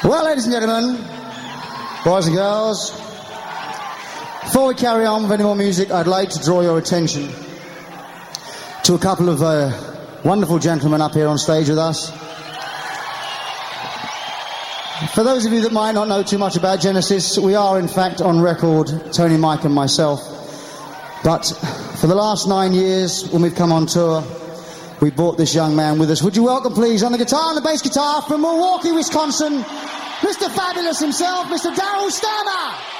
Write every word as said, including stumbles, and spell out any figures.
Well, ladies and gentlemen, boys and girls, before we carry on with any more music, I'd like to draw your attention to a couple of uh, wonderful gentlemen up here on stage with us. For those of you that might not know too much about Genesis, we are in fact on record, Tony, Mike and myself. But for the last nine years, when we've come on tour, we brought this young man with us. Would you welcome, please, on the guitar and the bass guitar from Milwaukee, Wisconsin, Mister Fabulous himself, Mister Daryl Stuermer.